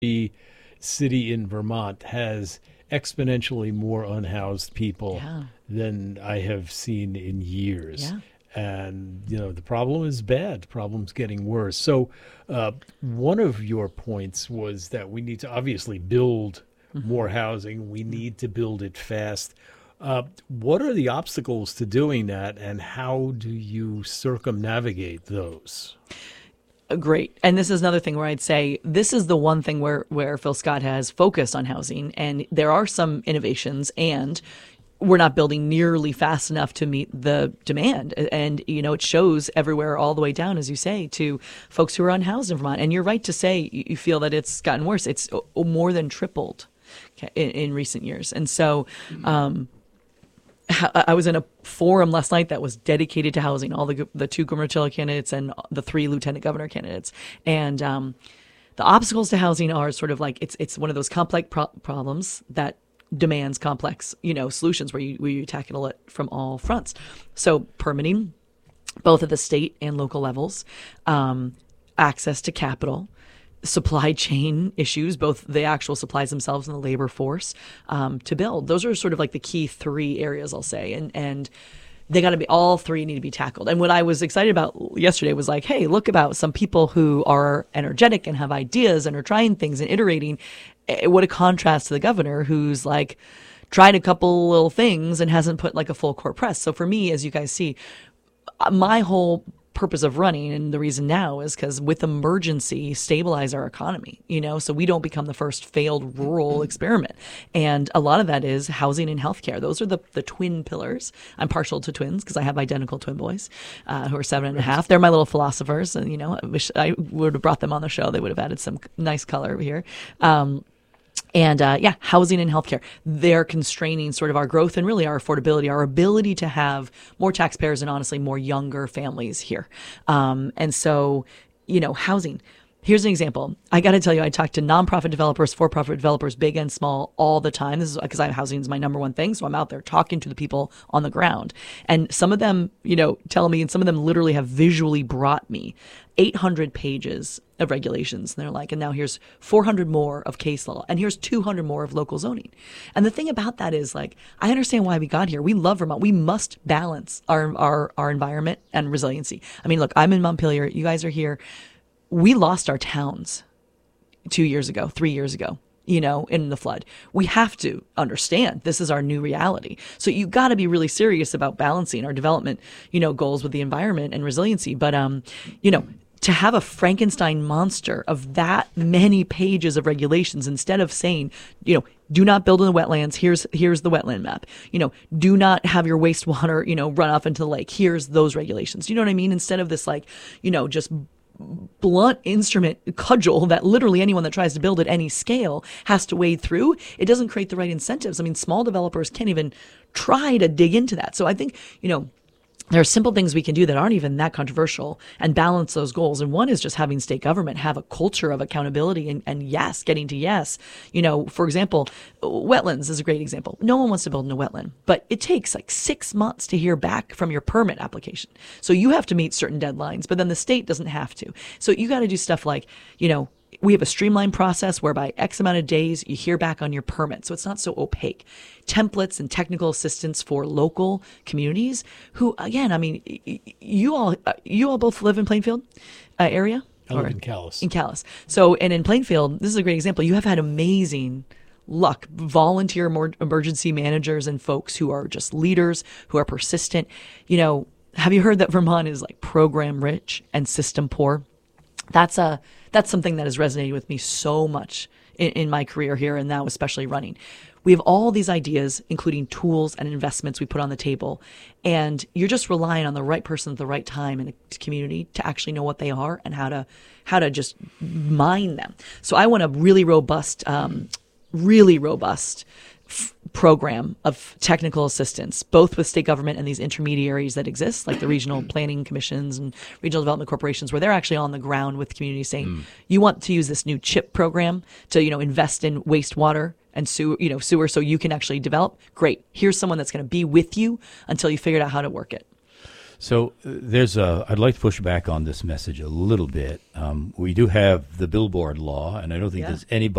The city in Vermont has exponentially more unhoused people Yeah. than I have seen in years. Yeah. And, the problem is bad. The problem's getting worse. So, one of your points was that we need to obviously build Hmm. more housing. We need to build it fast. What are the obstacles to doing that, and how do you circumnavigate those? Great. And this is another thing where I'd say this is the one thing where Phil Scott has focused on housing, and there are some innovations, and we're not building nearly fast enough to meet the demand. And, it shows everywhere all the way down, as you say, to folks who are unhoused in Vermont. And you're right to say you feel that it's gotten worse. It's more than tripled in recent years. And so, I was in a forum last night that was dedicated to housing, all the two gubernatorial candidates and the three lieutenant governor candidates. And the obstacles to housing are sort of like it's one of those complex problems that demands complex, solutions where you tackle it from all fronts. So permitting, both at the state and local levels, access to capital, supply chain issues, both the actual supplies themselves and the labor force to build. Those are sort of like the key three areas, I'll say. And they got to be, all three need to be tackled. And what I was excited about yesterday was like, hey, look about some people who are energetic and have ideas and are trying things and iterating. What a contrast to the governor who's like tried a couple little things and hasn't put like a full court press. So for me, as you guys see, my whole purpose of running and the reason now is because with emergency stabilize our economy, so we don't become the first failed rural experiment. And a lot of that is housing and healthcare. Those are the twin pillars. I'm partial to twins because I have identical twin boys who are 7.5. They're my little philosophers, and I wish I would have brought them on the show. They would have added some nice color here. And housing and healthcare, they're constraining sort of our growth and really our affordability, our ability to have more taxpayers and honestly more younger families here. And so, housing. Here's an example. I got to tell you, I talk to nonprofit developers, for-profit developers, big and small, all the time. This is because housing is my number one thing. So I'm out there talking to the people on the ground. And some of them, tell me, and some of them literally have visually brought me 800 pages of regulations. And they're like, and now here's 400 more of case law. And here's 200 more of local zoning. And the thing about that is like, I understand why we got here. We love Vermont. We must balance our environment and resiliency. I mean, look, I'm in Montpelier. You guys are here. We lost our towns 2 years ago, 3 years ago, in the flood. We have to understand this is our new reality. So you got to be really serious about balancing our development, goals with the environment and resiliency. But, to have a Frankenstein monster of that many pages of regulations instead of saying, do not build in the wetlands. Here's the wetland map. Do not have your wastewater, run off into the lake. Here's those regulations. You know what I mean? Instead of this like, just blunt instrument cudgel that literally anyone that tries to build at any scale has to wade through, it doesn't create the right incentives. I mean, small developers can't even try to dig into that. So I think, there are simple things we can do that aren't even that controversial and balance those goals. And one is just having state government have a culture of accountability and yes, getting to yes. For example, wetlands is a great example. No one wants to build in a wetland, but it takes like 6 months to hear back from your permit application. So you have to meet certain deadlines, but then the state doesn't have to. So you got to do stuff like, we have a streamlined process whereby X amount of days you hear back on your permit. So it's not so opaque. Templates and technical assistance for local communities who, again, I mean, you all both live in Plainfield area? I live in Calais. In Calais. So, and in Plainfield, this is a great example. You have had amazing luck, volunteer emergency managers and folks who are just leaders, who are persistent. Have you heard that Vermont is like program rich and system poor? That's something that has resonated with me so much in my career here and now especially running. We have all these ideas, including tools and investments we put on the table, and you're just relying on the right person at the right time in a community to actually know what they are and how to just mine them. So I want a really robust program of technical assistance, both with state government and these intermediaries that exist, like the regional planning commissions and regional development corporations, where they're actually on the ground with communities saying, you want to use this new CHIP program to, invest in wastewater and sewer so you can actually develop. Great. Here's someone that's going to be with you until you figured out how to work it. So I'd like to push back on this message a little bit. We do have the billboard law, and I don't think Yeah. there's anybody